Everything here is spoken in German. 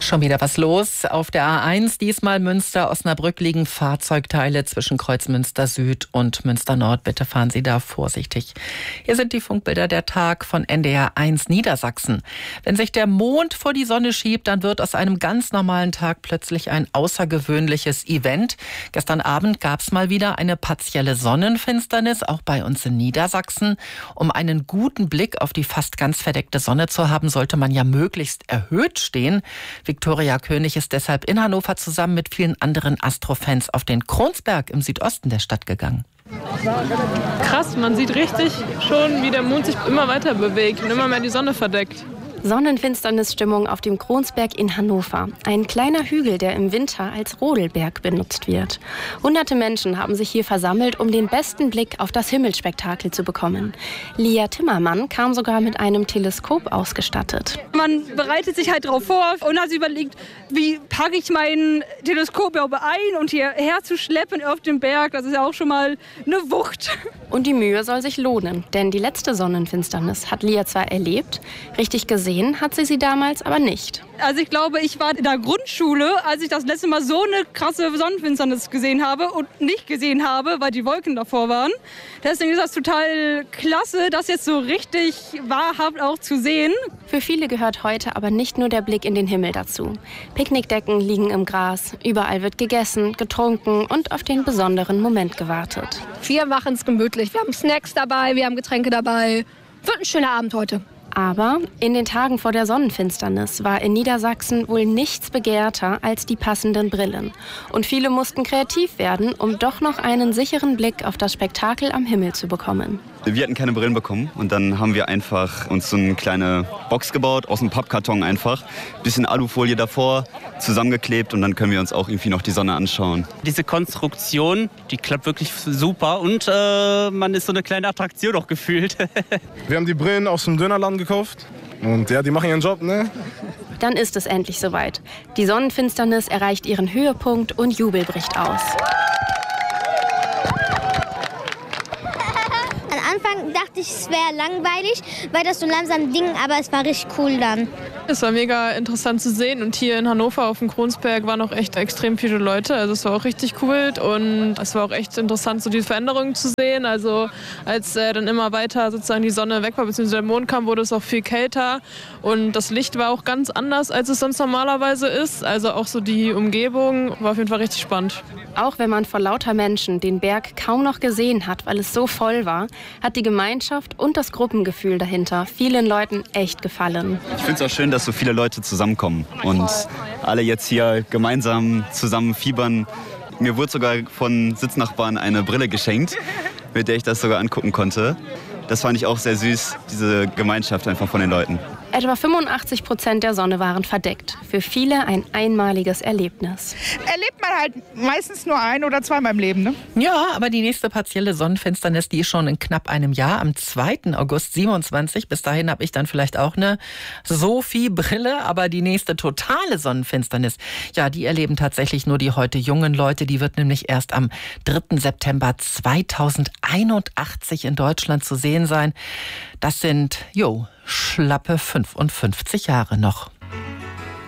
Schon wieder was los. Auf der A1, diesmal Münster-Osnabrück, liegen Fahrzeugteile zwischen Kreuz Münster Süd und Münster Nord. Bitte fahren Sie da vorsichtig. Hier sind die Funkbilder der Tag von NDR 1 Niedersachsen. Wenn sich der Mond vor die Sonne schiebt, dann wird aus einem ganz normalen Tag plötzlich ein außergewöhnliches Event. Gestern Abend gab es mal wieder eine partielle Sonnenfinsternis, auch bei uns in Niedersachsen. Um einen guten Blick auf die fast ganz verdeckte Sonne zu haben, sollte man ja möglichst erhöht stehen. Viktoria König ist deshalb in Hannover zusammen mit vielen anderen Astrofans auf den Kronsberg im Südosten der Stadt gegangen. Krass, man sieht richtig schon, wie der Mond sich immer weiter bewegt und immer mehr die Sonne verdeckt. Sonnenfinsternisstimmung auf dem Kronsberg in Hannover. Ein kleiner Hügel, der im Winter als Rodelberg benutzt wird. Hunderte Menschen haben sich hier versammelt, um den besten Blick auf das Himmelsspektakel zu bekommen. Lia Timmermann kam sogar mit einem Teleskop ausgestattet. Man bereitet sich halt darauf vor und hat sich überlegt, wie packe ich mein Teleskop überhaupt ein und hierher zu schleppen auf den Berg. Das ist ja auch schon mal eine Wucht. Und die Mühe soll sich lohnen, denn die letzte Sonnenfinsternis hat Lia zwar erlebt, richtig gesehen hat sie damals aber nicht. Also ich glaube, ich war in der Grundschule, als ich das letzte Mal so eine krasse Sonnenfinsternis gesehen habe und nicht gesehen habe, weil die Wolken davor waren. Deswegen ist das total klasse, das jetzt so richtig wahrhaft auch zu sehen. Für viele gehört heute aber nicht nur der Blick in den Himmel dazu. Picknickdecken liegen im Gras, überall wird gegessen, getrunken und auf den besonderen Moment gewartet. Wir machen es gemütlich. Wir haben Snacks dabei, wir haben Getränke dabei. Wird ein schöner Abend heute. Aber in den Tagen vor der Sonnenfinsternis war in Niedersachsen wohl nichts begehrter als die passenden Brillen. Und viele mussten kreativ werden, um doch noch einen sicheren Blick auf das Spektakel am Himmel zu bekommen. Wir hatten keine Brillen bekommen und dann haben wir einfach uns so eine kleine Box gebaut, aus einem Pappkarton einfach. Bisschen Alufolie davor, zusammengeklebt und dann können wir uns auch irgendwie noch die Sonne anschauen. Diese Konstruktion, die klappt wirklich super und man ist so eine kleine Attraktion auch gefühlt. Wir haben die Brillen aus dem Dönerladen gekauft und ja, die machen ihren Job, ne? Dann ist es endlich soweit. Die Sonnenfinsternis erreicht ihren Höhepunkt und Jubel bricht aus. Am Anfang dachte ich, es wäre langweilig, weil das so langsam ging, aber es war richtig cool dann. Es war mega interessant zu sehen und hier in Hannover auf dem Kronsberg waren auch echt extrem viele Leute. Also es war auch richtig cool und es war auch echt interessant, so die Veränderungen zu sehen. Also als dann immer weiter sozusagen die Sonne weg war, beziehungsweise der Mond kam, wurde es auch viel kälter und das Licht war auch ganz anders, als es sonst normalerweise ist. Also auch so die Umgebung war auf jeden Fall richtig spannend. Auch wenn man vor lauter Menschen den Berg kaum noch gesehen hat, weil es so voll war, hat die Gemeinschaft und das Gruppengefühl dahinter vielen Leuten echt gefallen. Ich finde es auch schön, dass so viele Leute zusammenkommen und alle jetzt hier gemeinsam zusammen fiebern. Mir wurde sogar von Sitznachbarn eine Brille geschenkt, mit der ich das sogar angucken konnte. Das fand ich auch sehr süß, diese Gemeinschaft einfach von den Leuten. Etwa 85% der Sonne waren verdeckt. Für viele ein einmaliges Erlebnis. Erlebt man halt meistens nur ein- oder zweimal im Leben, ne? Ja, aber die nächste partielle Sonnenfinsternis, die ist schon in knapp einem Jahr, am 2. August 27. Bis dahin habe ich dann vielleicht auch eine Sophie-Brille, aber die nächste totale Sonnenfinsternis, ja, die erleben tatsächlich nur die heute jungen Leute. Die wird nämlich erst am 3. September 2081 in Deutschland zu sehen sein. Das sind, schlappe 55 Jahre noch.